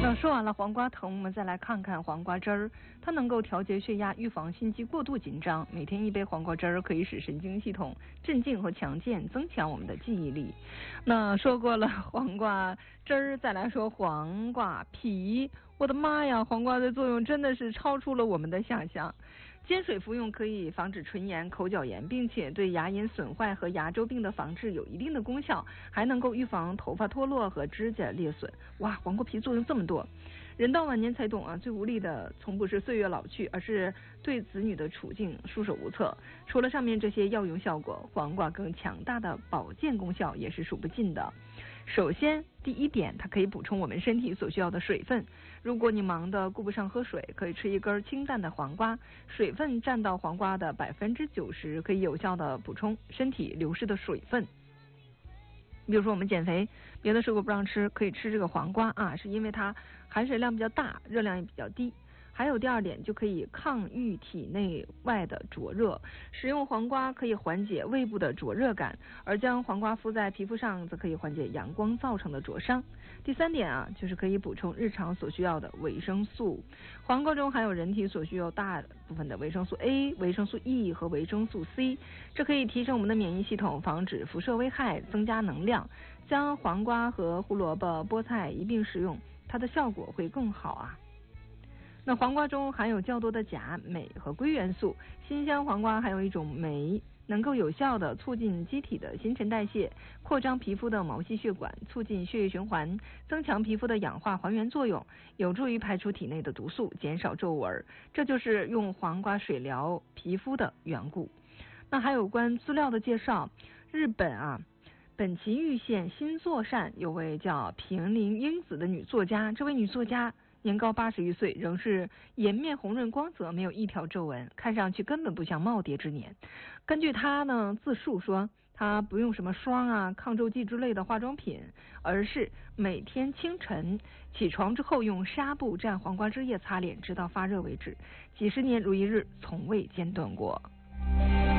那说完了黄瓜藤，我们再来看看黄瓜汁儿。它能够调节血压，预防心肌过度紧张。每天一杯黄瓜汁儿可以使神经系统镇静和强健，增强我们的记忆力。那说过了黄瓜汁儿，再来说黄瓜皮。我的妈呀，黄瓜的作用真的是超出了我们的想象。煎水服用可以防止唇炎、口角炎，并且对牙龈损坏和牙周病的防治有一定的功效，还能够预防头发脱落和指甲裂损。哇，黄瓜皮作用这么多，人到晚年才懂啊！最无力的从不是岁月老去，而是对子女的处境束手无策。除了上面这些药用效果，黄瓜更强大的保健功效也是数不尽的。首先，第一点，它可以补充我们身体所需要的水分。如果你忙得顾不上喝水，可以吃一根清淡的黄瓜，水分占到黄瓜的90%，可以有效的补充身体流失的水分。比如说我们减肥，别的水果不让吃，可以吃这个黄瓜啊，是因为它含水量比较大，热量也比较低。还有第二点，就可以抗御体内外的灼热。食用黄瓜可以缓解胃部的灼热感，而将黄瓜敷在皮肤上，则可以缓解阳光造成的灼伤。第三点啊，就是可以补充日常所需要的维生素。黄瓜中含有人体所需要大部分的维生素 A、维生素 E 和维生素 C， 这可以提升我们的免疫系统，防止辐射危害，增加能量。将黄瓜和胡萝卜、菠菜一并食用，它的效果会更好啊。那黄瓜中含有较多的钾、镁和硅元素，新鲜黄瓜含有一种酶，能够有效的促进机体的新陈代谢，扩张皮肤的毛细血管，促进血液循环，增强皮肤的氧化还原作用，有助于排出体内的毒素，减少皱纹。这就是用黄瓜水疗皮肤的缘故。那还有关资料的介绍，日本本崎玉县新座善有位叫平林英子的女作家，这位女作家年高81岁，仍是颜面红润光泽，没有一条皱纹，看上去根本不像耄耋之年。根据她呢自述说，她不用什么霜抗皱剂之类的化妆品，而是每天清晨起床之后用纱布蘸黄瓜汁液擦脸，直到发热为止，几十年如一日，从未间断过。